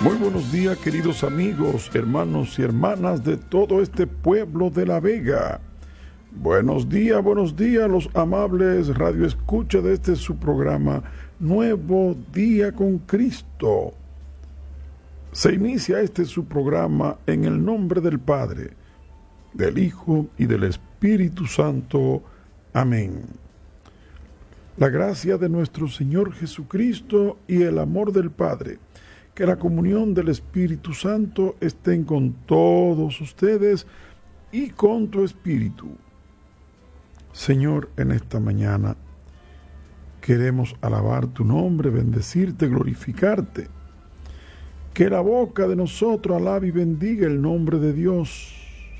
Muy buenos días, queridos amigos, hermanos y hermanas de todo este pueblo de La Vega. Buenos días, los amables radioescuchas de este su programa Nuevo Día con Cristo. Se inicia este su programa en el nombre del Padre, del Hijo y del Espíritu Santo. Amén. La gracia de nuestro Señor Jesucristo y el amor del Padre, que la comunión del Espíritu Santo estén con todos ustedes y con tu espíritu. Señor, en esta mañana queremos alabar tu nombre, bendecirte, glorificarte. Que la boca de nosotros alabe y bendiga el nombre de Dios.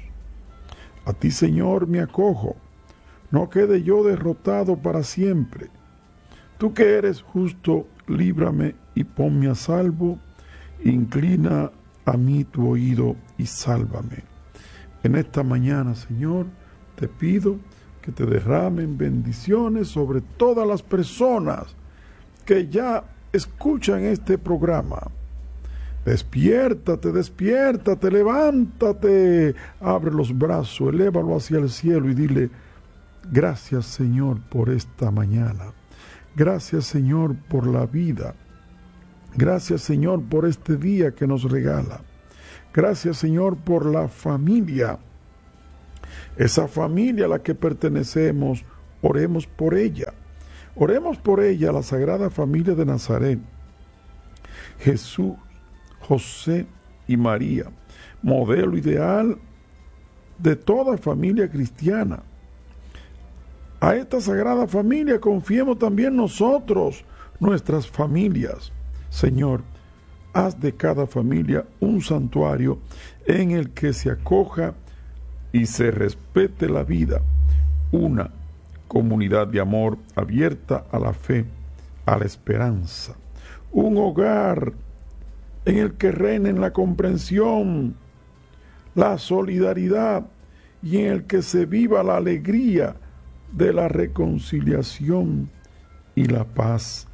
A ti, Señor, me acojo. No quede yo derrotado para siempre. Tú que eres justo, líbrame y ponme a salvo. Inclina a mí tu oído y sálvame. En esta mañana, Señor, te pido que te derramen bendiciones sobre todas las personas que ya escuchan este programa. Despiértate, despiértate, levántate, abre los brazos, elévalo hacia el cielo y dile: gracias, Señor, por esta mañana. Gracias, Señor, por la vida. Gracias, Señor, por este día que nos regala. Gracias, Señor, por la familia. Esa familia a la que pertenecemos, oremos por ella. Oremos por ella, la Sagrada Familia de Nazaret. Jesús, José y María, modelo ideal de toda familia cristiana. A esta Sagrada Familia confiemos también nosotros, nuestras familias. Señor, haz de cada familia un santuario en el que se acoja y se respete la vida, una comunidad de amor abierta a la fe, a la esperanza, un hogar en el que reinen la comprensión, la solidaridad y en el que se viva la alegría de la reconciliación y la paz.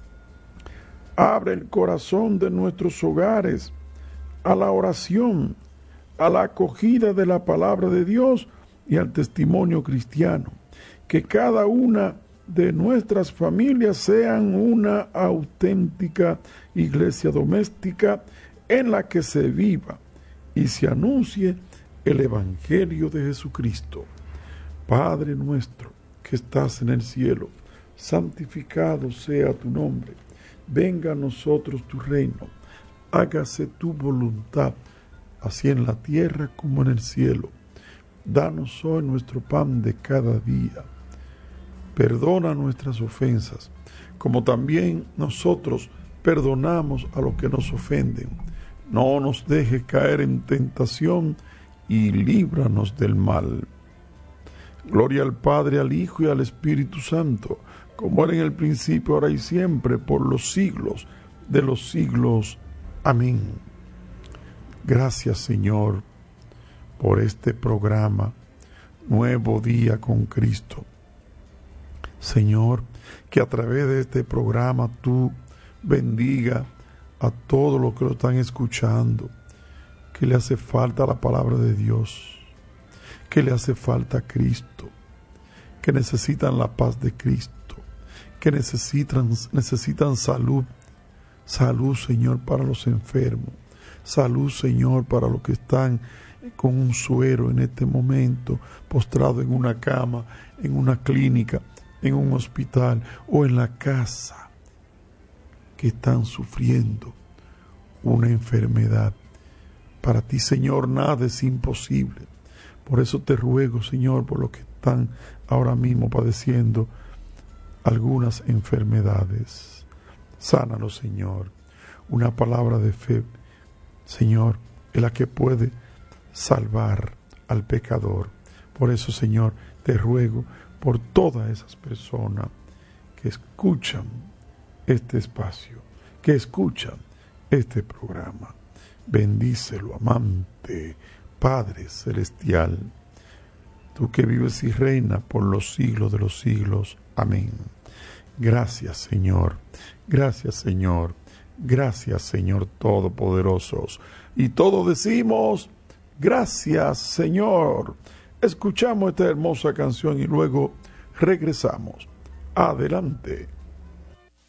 Abre el corazón de nuestros hogares a la oración, a la acogida de la palabra de Dios y al testimonio cristiano. Que cada una de nuestras familias sean una auténtica iglesia doméstica en la que se viva y se anuncie el Evangelio de Jesucristo. Padre nuestro que estás en el cielo, santificado sea tu nombre. Venga a nosotros tu reino, hágase tu voluntad, así en la tierra como en el cielo. Danos hoy nuestro pan de cada día. Perdona nuestras ofensas, como también nosotros perdonamos a los que nos ofenden. No nos dejes caer en tentación y líbranos del mal. Gloria al Padre, al Hijo y al Espíritu Santo, como era en el principio, ahora y siempre, por los siglos de los siglos. Amén. Gracias, Señor, por este programa, Nuevo Día con Cristo. Señor, que a través de este programa tú bendiga a todos los que lo están escuchando, que le hace falta la palabra de Dios, que le hace falta Cristo, que necesitan la paz de Cristo, que necesitan salud, Señor, para los enfermos, salud, Señor, para los que están con un suero en este momento, postrado en una cama, en una clínica, en un hospital o en la casa, que están sufriendo una enfermedad. Para ti, Señor, nada es imposible. Por eso te ruego, Señor, por los que están ahora mismo padeciendo algunas enfermedades. Sánalos, Señor. Una palabra de fe, Señor, es la que puede salvar al pecador. Por eso, Señor, te ruego por todas esas personas que escuchan este espacio, que escuchan este programa. Bendícelo, amante Padre Celestial, tú que vives y reinas por los siglos de los siglos. Amén. Gracias, Señor. Gracias, Señor. Gracias, Señor Todopoderoso. Y todos decimos, gracias, Señor. Escuchamos esta hermosa canción y luego regresamos. Adelante.